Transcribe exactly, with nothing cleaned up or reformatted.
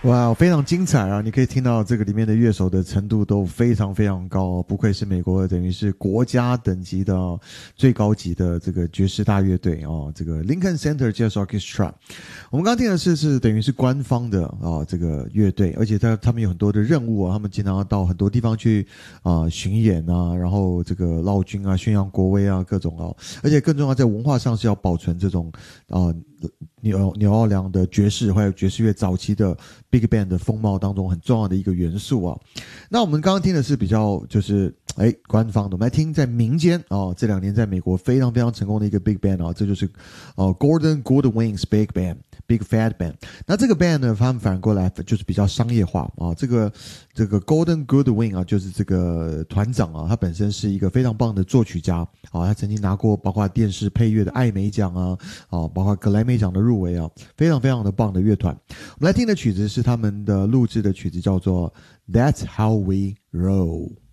哇，非常精彩啊！你可以听到这个里面的乐手的程度都非常非常高，不愧是美国等于是国家等级的、哦、最高级的这个爵士大乐队哦，这个 Lincoln Center Jazz Orchestra。我们刚刚听的是是等于是官方的啊、哦、这个乐队，而且他他们有很多的任务啊，他们经常要到很多地方去啊、呃、巡演啊，然后这个绕军啊、宣扬国威啊各种哦，而且更重要在文化上是要保存这种啊。呃纽纽奥良的爵士还有爵士乐早期的 Big Band 的风貌当中很重要的一个元素啊。那我们刚刚听的是比较就是哎官方的，我们来听在民间啊、哦，这两年在美国非常非常成功的一个 Big Band 啊，这就是呃 Gordon Goodwin's Big Band Big Fat Band。那这个 band 呢，他们反过来就是比较商业化啊。这个这个 Gordon Goodwin 啊，就是这个团长啊，他本身是一个非常棒的作曲家啊，他曾经拿过包括电视配乐的艾美奖啊，啊，包括格莱美奖的入围啊，非常非常的棒的乐团。我们来听的曲子是他们的录制的曲子，叫做 That's How We Roll。